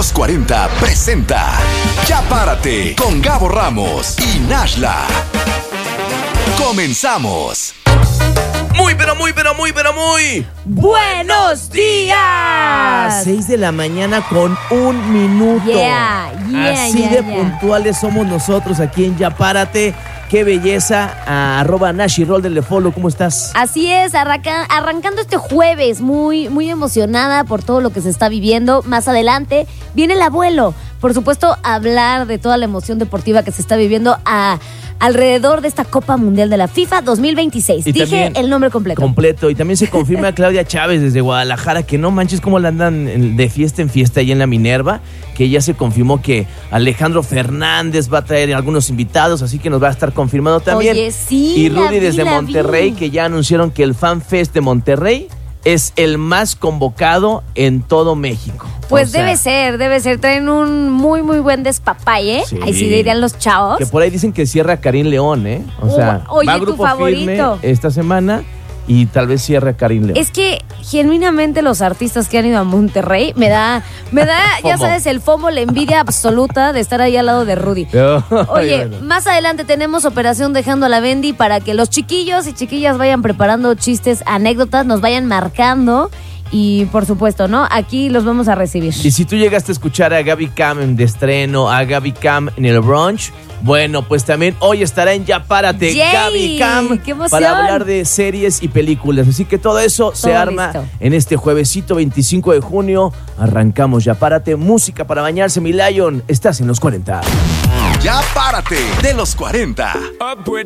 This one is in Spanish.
Los 40 presenta Ya Párate con Gabo Ramos y Nashla. Comenzamos. Muy ¡buenos días! 6 de la mañana con 1 minuto. Así de puntuales somos nosotros aquí en Ya Párate. ¡Qué belleza! @NashiRoll, denle follow. ¿Cómo estás? Así es, arrancando este jueves, muy emocionada por todo lo que se está viviendo. Más adelante viene el abuelo. Por supuesto, hablar de toda la emoción deportiva que se está viviendo alrededor de esta Copa Mundial de la FIFA 2026. Y dije el nombre completo. Y también se confirma a Claudia Chávez desde Guadalajara, que no manches cómo la andan de fiesta en fiesta ahí en la Minerva, que ya se confirmó que Alejandro Fernández va a traer algunos invitados, así que nos va a estar confirmado también. Oye, sí, y Rudy desde Monterrey, que ya anunciaron que el Fan Fest de Monterrey es el más convocado en todo México. Pues debe ser. Traen un muy buen despapalle. Sí. Ahí sí dirían los chavos. Que por ahí dicen que cierra Karim León, ¿eh? O sea, oye, va Grupo tu favorito Firme esta semana y tal vez cierra Karim León. Es que genuinamente los artistas que han ido a Monterrey me da ya sabes, el FOMO, la envidia absoluta de estar ahí al lado de Rudy. Oye, más adelante tenemos Operación Dejando a la Bendy para que los chiquillos y chiquillas vayan preparando chistes, anécdotas, nos vayan marcando. Y por supuesto, ¿no? Aquí los vamos a recibir. Y si tú llegaste a escuchar a Gaby Cam de estreno, a Gaby Cam en el brunch, bueno, pues también hoy estará en Ya Párate Gaby Cam para hablar de series y películas. Así que todo eso se arma en este juevesito 25 de junio. Arrancamos Ya Párate, música para bañarse, mi Lion. Estás en los 40. Ya Párate de los 40.